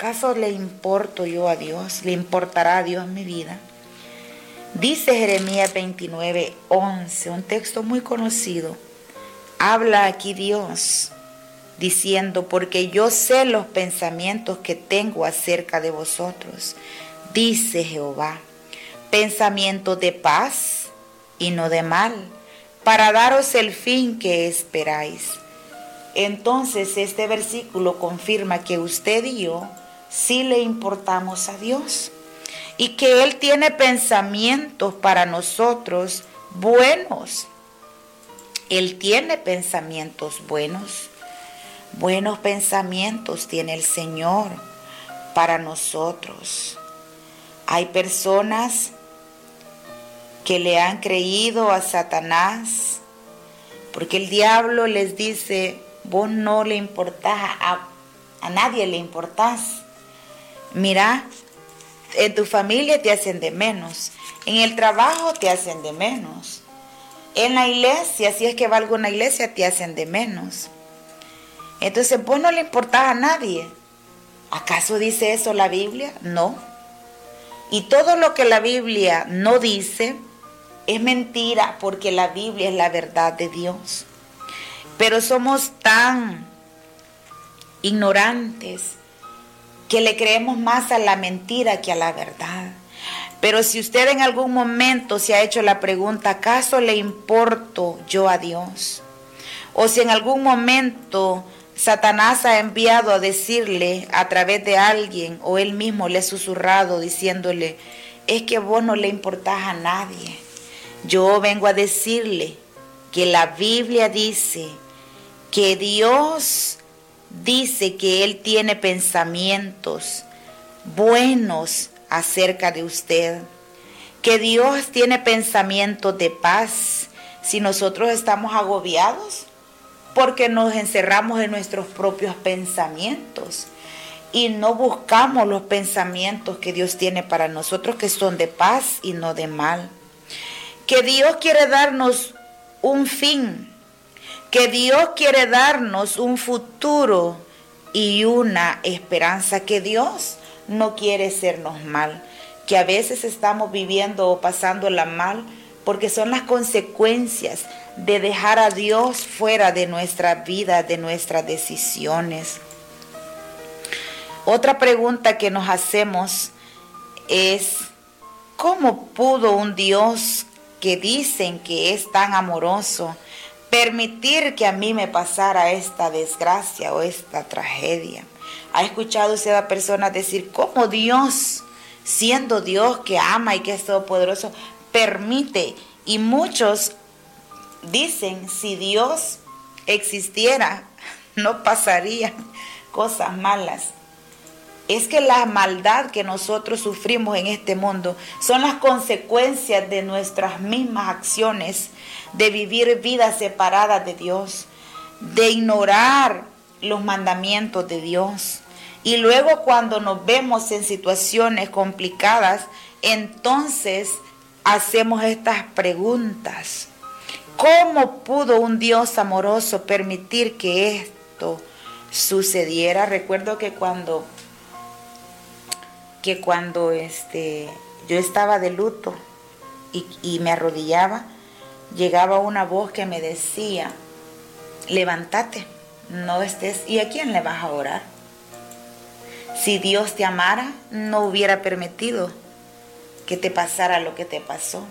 ¿Acaso le importo yo a Dios? ¿Le importará a Dios mi vida? Dice Jeremías 29:11, un texto muy conocido. Habla aquí Dios diciendo, porque yo sé los pensamientos que tengo acerca de vosotros, dice Jehová, pensamientos de paz y no de mal, para daros el fin que esperáis. Entonces este versículo confirma que usted y yo sí le importamos a Dios y que Él tiene pensamientos para nosotros buenos. Él tiene pensamientos buenos. Buenos pensamientos tiene el Señor para nosotros. Hay personas que le han creído a Satanás porque el diablo les dice, vos no le importás, a nadie le importás. Mira, en tu familia te hacen de menos, en el trabajo te hacen de menos, en la iglesia, si es que va a alguna iglesia, te hacen de menos. Entonces vos no le importás a nadie. ¿Acaso dice eso la Biblia? No. Y todo lo que la Biblia no dice es mentira, porque la Biblia es la verdad de Dios. Pero somos tan ignorantes que le creemos más a la mentira que a la verdad. Pero si usted en algún momento se ha hecho la pregunta, ¿acaso le importo yo a Dios? O si en algún momento Satanás ha enviado a decirle a través de alguien, o él mismo le ha susurrado diciéndole, es que vos no le importás a nadie. Yo vengo a decirle que la Biblia dice que Dios dice que Él tiene pensamientos buenos acerca de usted, que Dios tiene pensamientos de paz. Si nosotros estamos agobiados, porque nos encerramos en nuestros propios pensamientos y no buscamos los pensamientos que Dios tiene para nosotros, que son de paz y no de mal. Que Dios quiere darnos un fin, que Dios quiere darnos un futuro y una esperanza, que Dios no quiere hacernos mal, que a veces estamos viviendo o pasándola mal porque son las consecuencias de dejar a Dios fuera de nuestra vida, de nuestras decisiones. Otra pregunta que nos hacemos es, ¿cómo pudo un Dios que dicen que es tan amoroso permitir que a mí me pasara esta desgracia o esta tragedia? ¿Ha escuchado usted a personas decir, cómo Dios, siendo Dios que ama y que es todopoderoso, permite? Y muchos dicen, si Dios existiera, no pasarían cosas malas. Es que la maldad que nosotros sufrimos en este mundo son las consecuencias de nuestras mismas acciones, de vivir vidas separadas de Dios, de ignorar los mandamientos de Dios. Y luego cuando nos vemos en situaciones complicadas, entonces hacemos estas preguntas. ¿Cómo pudo un Dios amoroso permitir que esto sucediera? Recuerdo que cuando yo estaba de luto y me arrodillaba, llegaba una voz que me decía, levántate, no estés, ¿y a quién le vas a orar? Si Dios te amara, no hubiera permitido que te pasara lo que te pasó.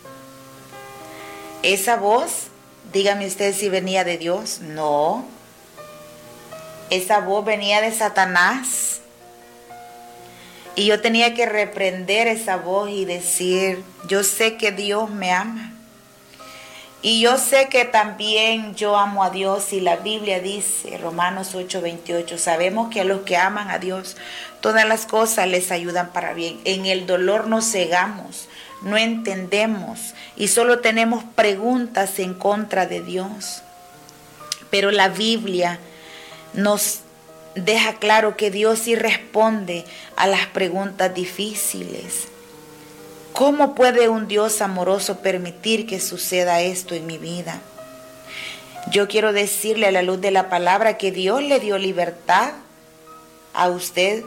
Esa voz, dígame usted si venía de Dios. No. Esa voz venía de Satanás. Y yo tenía que reprender esa voz y decir, yo sé que Dios me ama. Y yo sé que también yo amo a Dios, y la Biblia dice, Romanos 8:28, sabemos que a los que aman a Dios, todas las cosas les ayudan para bien. En el dolor nos cegamos, no entendemos y solo tenemos preguntas en contra de Dios. Pero la Biblia nos deja claro que Dios sí responde a las preguntas difíciles. ¿Cómo puede un Dios amoroso permitir que suceda esto en mi vida? Yo quiero decirle a la luz de la palabra que Dios le dio libertad a usted